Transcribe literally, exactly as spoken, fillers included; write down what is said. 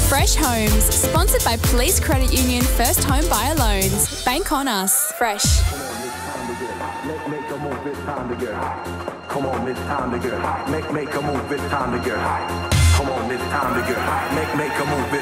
Fresh Homes, sponsored by Police Credit Union First Home Buyer Loans. Bank on us. Fresh. Make a move, it's time to get high. Come on, it's time to get high. Make make a move, it's time to get high. Come on, it's time to get high. Make make a move, it's